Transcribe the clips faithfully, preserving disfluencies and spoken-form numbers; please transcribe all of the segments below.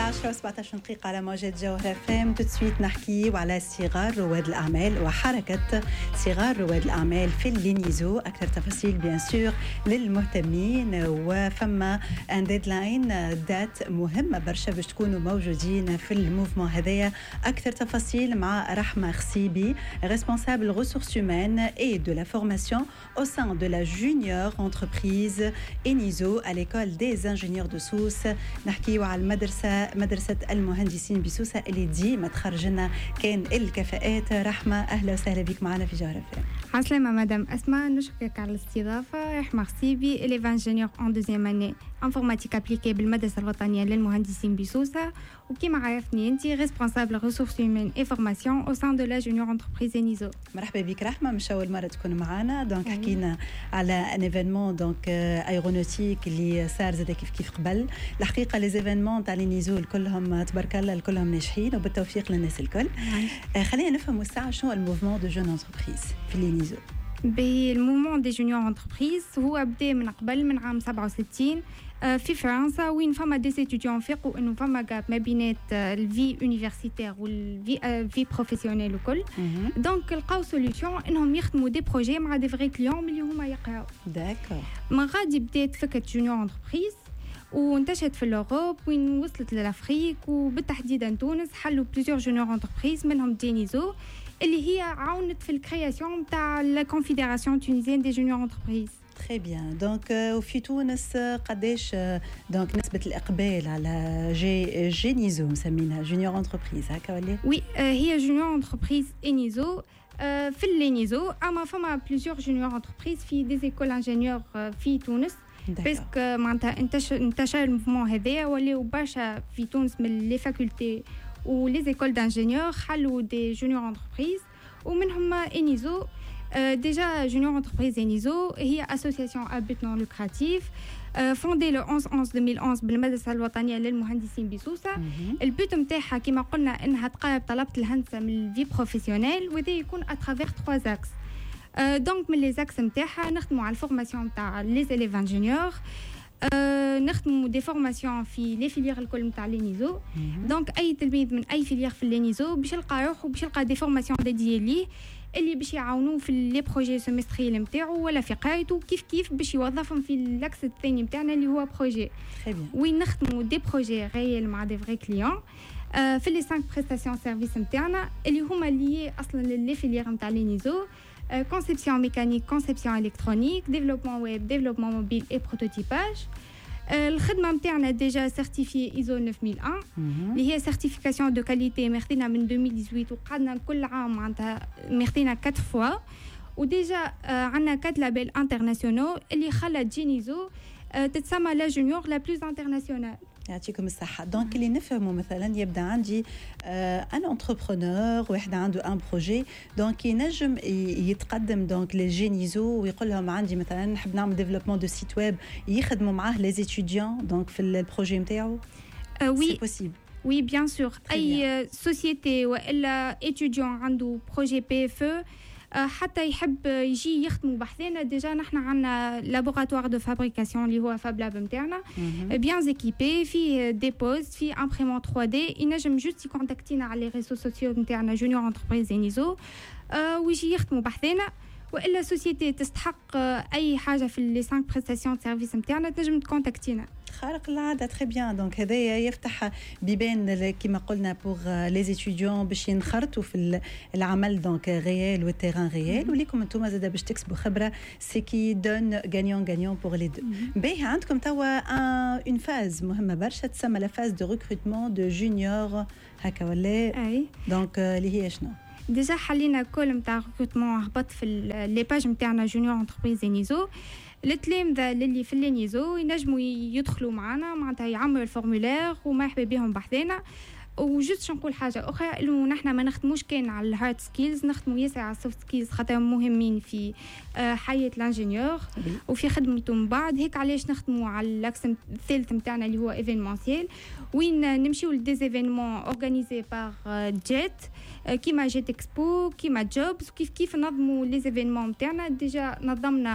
عشرة وسبعة عشر دقيقة على موجة جوهر فام. تسويت نحكي وعلى صغار رواد الأعمال وحركة صغار رواد الأعمال في اللينيزو. أكثر تفاصيل بيان سور للمهتمين، وفما ان ديدلاين دات مهمة برشا باش تكونوا موجودين في الموفمون هذايا. أكثر تفاصيل مع رحمة خصيبي، responsable ressources humaines et de la formation au sein de la junior entreprise Enizo à l'école des ingénieurs de Sousse. نحكيوا على المدرسة مدرسة المهندسين بسوسة اللي ديما تخرج لنا كان الكفاءات. رحمة أهلا وسهلا بك معنا في جوهر فام. عسلامة مدام أسماء، نشكرك على الاستضافة. رحمة خصيبي élève ingénieur en deuxième année informatique appliquée بالمدرسة الوطنية للمهندسين بسوسة، وكما عرفتني أنت responsable ressources humaines et formation au sein de la junior entreprise Enizo. مرحبا بك رحمة، مش أول مرة تكون معنا. دونك حكينا على ان ايفينمون دونك ايرونوتيك اللي صار زاد كيف كيف قبل. الحقيقة لي ايفينمون تاع لينيزو كلهم تبارك الله الكلهم ناجحين وبالتوفيق للناس الكل. آه خلينا نفهم الساعة شنو الموفمون دو جون انتربريز في لينيزو. بالموفمون دي جونيور انتربريز هو بدا من قبل من عام سبعة وستين في فرنسا، وين فما دي ستوديون فيقوا انه فما جاب ما بينات الفي يونيفرسيتير والفي في بروفيسيونيل وكل. دونك لقاو سوليوشن انهم يخدموا دي بروجي مع دي فري كليون اللي هما يقراو. داكور. من غادي بدات فكره جونيور انتربريز وانتشرت في الأوروب وين وصلت للأفريق وبالتحديد تونس. حلوا بليزيور جونيور انتربريز منهم دينيزو اللي هي عاونت في الكرياسيون تاع لا كونفيدراسيون تونيزيان دي جونيور انتربريز. تري بيان. دونك وفي تونس قداش دونك نسبة الإقبال على جي جينيزو مسمينها جونيور انتربريز هكا ولا؟ وي هي جونيور انتربريز إنيزو في اللينيزو، أما فما بليزيور جونيور انتربريز في دي زيكول انجينيور في تونس. باسك معناتها انتشر انتشر الموفمون هذايا ولاو برشا في تونس من لي فاكولتي ولي زيكول دانجينيور حلوا دي جونيور انتربريز ومنهم إنيزو. ديجا جونيور انتربريز إنيزو هي اسوسياسيون ا بوت نون لوكراتيف فوندي لو أحد عشر ألفين وأحد بالمدرسة الوطنية للمهندسين بسوسة. البوت نتاعها كما قلنا انها تقرب طلبة الهندسة من الفي بروفيسيونيل، وهذا يكون اترافير ثلاثة زاكس. دونك من لي زاكس نتاعها نخدموا على الفورماسيون تاع لي زيليف انجينيور، نخدموا دي فورماسيون في لي فيليير الكل نتاع لينيزو. دونك اي تلميذ من اي فيليير في لينيزو باش يلقى روحو باش يلقى دي فورماسيون ديديي ليه اللي باش يعاونوه في لي بروجي سيمستريال نتاعو ولا في قرايته كيف كيف باش يوظفهم في الاكس الثاني نتاعنا اللي هو بروجي. وين نخدموا دي بروجي ريال مع دي فري كليون في لي خمسة بريستاسيون سيرفيس نتاعنا اللي هما لي اصلا لي فيليير نتاع لينيزو: conception mécanique, conception électronique, développement web, développement mobile et prototypage. الخدمة متاعنا ديجا سيرتيفي إيزو تسعة مية وواحد اللي هي سيرتيفيكاسيون دو كاليتي ماخذينها من ألفين وثمانية عشر وقعدنا كل عام معناتها ماخذينها أربع فوا، وديجا عندنا كات لابيل انترناسيونال اللي خلت جينيزو تتسمى لا جونيور لا بلوز انترناسيونال. يعطيكم الصحة. دونك اللي نفهمه مثلا يبدا عندي ان انتربرونور واحد عنده ان بروجي، دونك ينجم يتقدم دونك للجينيزو ويقول لهم عندي مثلا نحب نعمل ديفلوبمون دو سيت ويب، يخدموا معاه لي ستوديون دونك في البروجي نتاعو. وي بوسيبل. وي بيان سور. اي سوسيتي والا اتيديون عنده بروجي بي اف حتى يحب يجي يخدموا بحثنا. ديجا نحن عندنا لابوراتوار دو فابريكاسيون اللي هو فاب لاب نتاعنا بيان زيكيبي في دي بوست في امبريمون ثري دي. ينجم جوست يكونتاكتينا على لي ريسو سوسيو نتاعنا جونيور انتربريز إنيزو ويجي يخدموا بحثنا. والا سوسيتي تستحق اي حاجه في لي خمسة بريستاسيون سيرفيس نتاعنا تنجم تكونتاكتينا. خارق العاده. تري بيان. دونك هذايا يفتح بيبان كما قلنا بور لي ستوديون باش ينخرطوا في العمل دونك ريال والتيران ريال، وليكم انتم زاده باش تكسبوا خبره سي كي دون غانيون غانيون بور لي دو. باهي عندكم توا اون فاز مهمه برشا تسمى لا فاز دو ريكروتمون دو جونيور هكا ولا؟ اي دونك اللي هي شنو؟ ديجا حلينا كل نتاع ريكروتمون هبط في لي باج نتاعنا جونيور انتربريز إنيزو. التلامذة اللي في اللينيزو ينجموا يدخلوا معنا معناتها يعملوا الفورمولير ومرحبا بهم بحثنا. وجست نقول حاجه اخرى انه نحن ما نخدموش كان على الهارد سكيلز، نخدموا ياسر على السوفت سكيلز خاطر مهمين في حياه الانجينيور وفي خدمته من بعد. هيك علاش نخدموا على الاكس الثالث نتاعنا اللي هو ايفينمونسيال، وين نمشيو لدي ايفينمون اورغانيزي بار جيت كيما جيت اكسبو كيما جوبز، وكيف كيف نظموا لي ايفينمون نتاعنا. ديجا نظمنا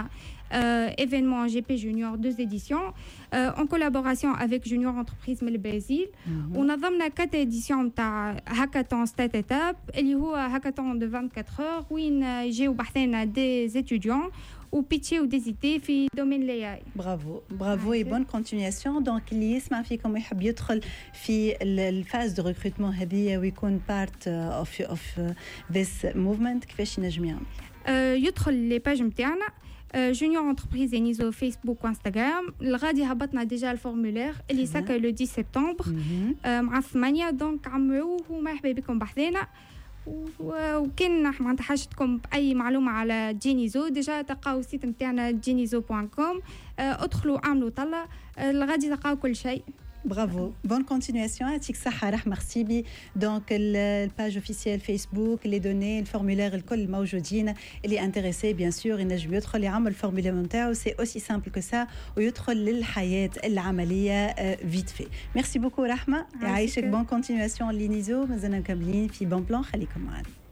événement G P Junior deux éditions en collaboration avec Junior Entreprise من البرازيل. ونظمنا quatre éditions تاع هاكاثون ستات étapes اللي هو هاكاثون de vingt-quatre heures وين يجيو بحثنا des étudiants ou pitcher ou des idées في domaine l'A I. برافو برافو et bonne continuation. donc اللي يسمع فيكم ويحب يدخل في الفاز دو ريكروتمون هذه ويكون بارت اوف اوف ذيس موفمنت كيفاش ينجم يعمل؟ يدخل لي باج نتاعنا جونيور انتربريز انيزو فيسبوك وانستغرام. الغادي هبطنا ديجا الفورمولير اللي ساكا لو عشرة سبتمبر مع ثمانية. دونك عمروه ومرحبا بكم بحذنا. وكان معناتها حاجتكم باي معلومه على جينيزو ديجا تلقاو السيت نتاعنا جينيزو دوت كوم. ادخلوا اعملوا طله الغادي تلقاو كل شيء. Bravo, bonne continuation. يعطيك الصحة رح merci بي. donc الباج officielle Facebook, les données, le formulaire الكل موجودين. اللي intéressé bien sûr ينجم يدخل يعمل الفورمولير نتاعو. c'est aussi simple que ça ويدخل للحياة العملية vite fait. merci beaucoup رحمة. يعيشك bonne continuation لينيزو. مازلنا مكملين في bon plan. خليكم معنا.